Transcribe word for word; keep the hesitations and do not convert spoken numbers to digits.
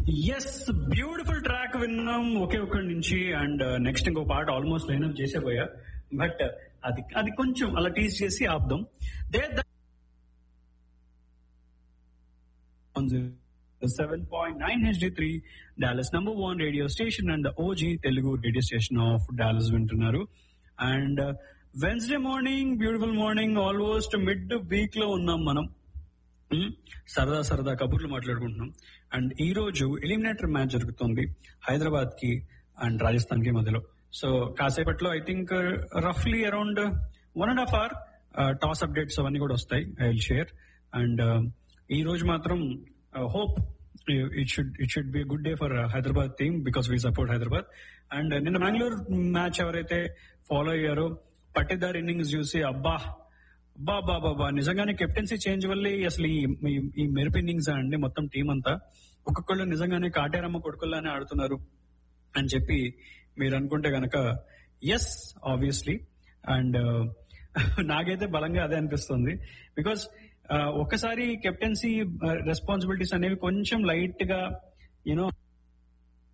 Yes, beautiful track విన్నాం ఒకే ఒక్కడి నుంచి. అండ్ నెక్స్ట్ ఇంకో పాట ఆల్మోస్ట్ లైన్అప్ చేసేపోయా, బట్ అది అది కొంచెం అలా టీజ్ చేసి ఆపుదాం. They seven point nine H D three Dallas number one radio station and OG Telugu radio station of Dallas వింటున్నారు. And Wednesday morning, beautiful morning, almost mid week లో ఉన్నాం మనం. మ్, సరదా సరదా కబుర్లు మాట్లాడుకుంటున్నాం. అండ్ ఈ రోజు ఎలిమినేటర్ మ్యాచ్ జరుగుతుంది హైదరాబాద్ కి అండ్ రాజస్థాన్ కి మధ్యలో. సో కాసేపట్లో I think రఫ్లీ around one and half hour toss updates అవన్నీ కూడా వస్తాయి, ఐ విల్ షేర్. అండ్ ఈ రోజు మాత్రం hope it should it should be good day for Hyderabad team because we support Hyderabad. And నిన్న బెంగళూరు మ్యాచ్ ఎవరైతే ఫాలో అయ్యారో పట్టిదార్ ఇన్నింగ్స్ చూసి అబ్బా బా బా బాబా నిజంగానే కెప్టెన్సీ చేంజ్ వల్లే అసలు ఈ ఈ- ఈ మెరుపు ఇన్నింగ్స్ అండి మొత్తం టీం అంతా ఒక్కొక్కళ్ళు నిజంగానే కాటేరమ్మ కొడుకుల్లానే ఆడుతున్నారు అని చెప్పి మీరు అనుకుంటే గనక ఎస్ ఆబ్వియస్లీ. అండ్ నాకైతే బలంగా అదే అనిపిస్తుంది బికాస్ ఒక్కసారి కెప్టెన్సీ రెస్పాన్సిబిలిటీస్ అనేవి కొంచెం లైట్ గా యూనో